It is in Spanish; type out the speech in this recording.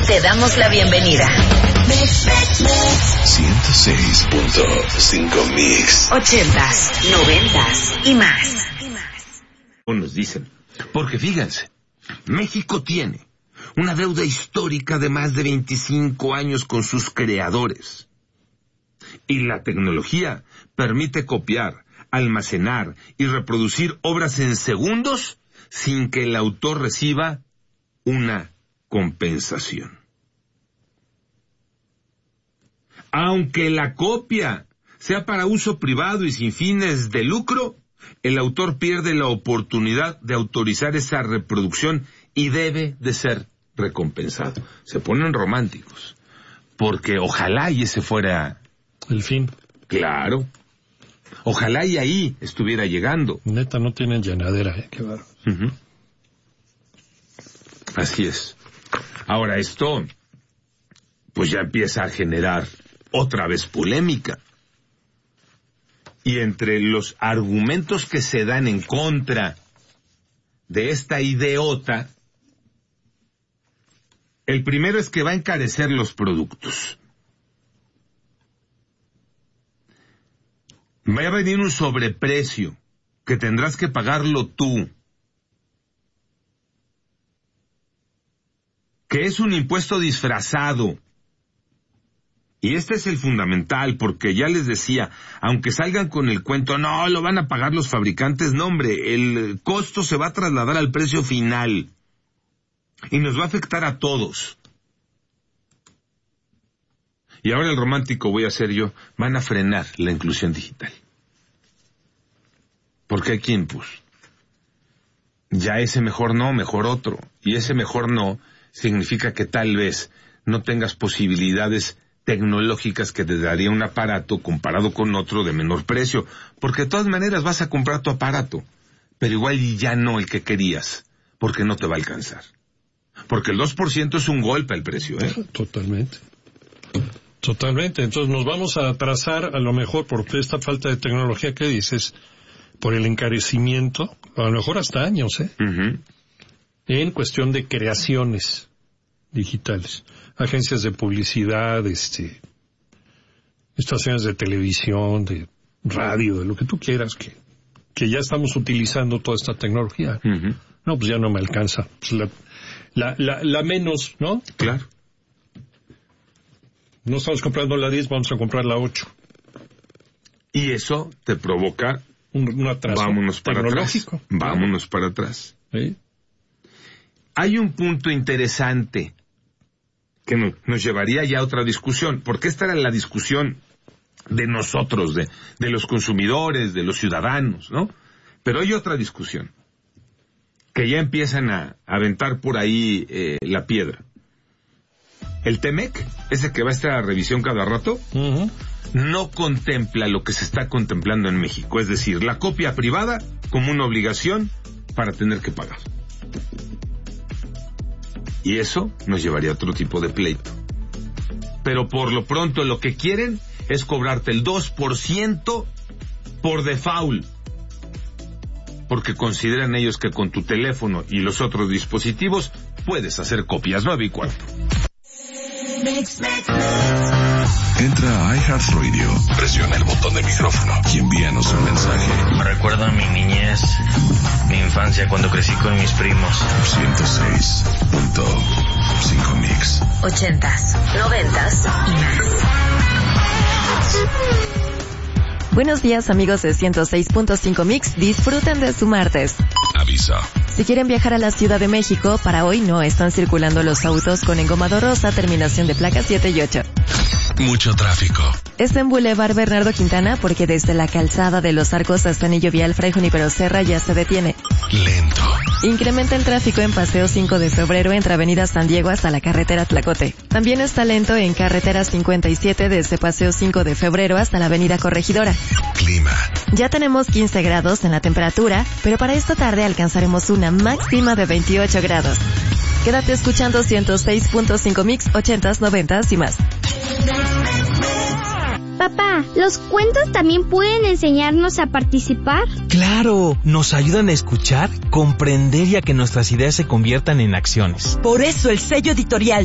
te damos la bienvenida. 106.5 Mix. 80s, 90s y más. Nos dicen, porque fíjense, México tiene una deuda histórica de más de 25 años con sus creadores. Y la tecnología permite copiar, almacenar y reproducir obras en segundos sin que el autor reciba una compensación. Aunque la copia sea para uso privado y sin fines de lucro, el autor pierde la oportunidad de autorizar esa reproducción y debe de ser recompensado. Se ponen románticos, porque ojalá y ese fuera el fin. Claro. Ojalá y ahí estuviera llegando. Neta, no tienen llenadera, qué bárbaro. Uh-huh. Así es. Ahora esto, pues ya empieza a generar otra vez polémica. Y entre los argumentos que se dan en contra de esta ideota, el primero es que va a encarecer los productos. Va a venir un sobreprecio que tendrás que pagarlo tú. Que es un impuesto disfrazado. Y este es el fundamental, porque ya les decía, aunque salgan con el cuento, no, lo van a pagar los fabricantes, no hombre, el costo se va a trasladar al precio final. Y nos va a afectar a todos. Y ahora el romántico voy a ser yo, van a frenar la inclusión digital. Porque hay quien, pues, ya ese mejor no, mejor otro. Y ese mejor no significa que tal vez no tengas posibilidades tecnológicas que te daría un aparato comparado con otro de menor precio. Porque de todas maneras vas a comprar tu aparato, pero igual y ya no el que querías, porque no te va a alcanzar. Porque el 2% es un golpe al precio, ¿eh? Totalmente. Totalmente. Entonces nos vamos a atrasar a lo mejor por esta falta de tecnología que dices, por el encarecimiento, a lo mejor hasta años, Uh-huh. En cuestión de creaciones digitales, agencias de publicidad, estaciones de televisión, de radio, de lo que tú quieras, que ya estamos utilizando toda esta tecnología. Uh-huh. No, pues ya no me alcanza. Pues la menos, ¿no? Claro. No estamos comprando la 10, vamos a comprar la 8. Y eso te provoca un atraso vámonos para tecnológico. Atrás. Vámonos para atrás. ¿Sí? Hay un punto interesante que nos llevaría ya a otra discusión, porque esta era la discusión de nosotros, de los consumidores, de los ciudadanos, ¿no? Pero hay otra discusión, que ya empiezan a aventar por ahí la piedra. El TEMEC, ese que va a estar a revisión cada rato, Uh-huh. no contempla lo que se está contemplando en México, es decir, la copia privada como una obligación para tener que pagar. Y eso nos llevaría a otro tipo de pleito. Pero por lo pronto lo que quieren es cobrarte el 2% por default. Porque consideran ellos que con tu teléfono y los otros dispositivos puedes hacer copias. 9:15. Entra a iHeartRadio, presiona el botón de micrófono y envíanos un mensaje. Me recuerda a mi niñez, mi infancia cuando crecí con mis primos. 106.5 Mix. 80s, 90s y más. Buenos días, amigos de 106.5 Mix. Disfruten de su martes. Aviso. Si quieren viajar a la Ciudad de México, para hoy no están circulando los autos con engomado rosa, terminación de placas 7 y 8. Mucho tráfico. Es en Boulevard Bernardo Quintana porque desde la calzada de Los Arcos hasta Anillo Vial Fray Junípero Serra ya se detiene. Lento. Incrementa el tráfico en Paseo 5 de Febrero entre Avenida San Diego hasta la carretera Tlacote. También está lento en Carretera 57 desde Paseo 5 de Febrero hasta la Avenida Corregidora. Clima. Ya tenemos 15 grados en la temperatura, pero para esta tarde alcanzaremos una máxima de 28 grados. Quédate escuchando 106.5 Mix, 80s, 90s y más. Papá, ¿los cuentos también pueden enseñarnos a participar? ¡Claro! Nos ayudan a escuchar, comprender y a que nuestras ideas se conviertan en acciones. Por eso el sello editorial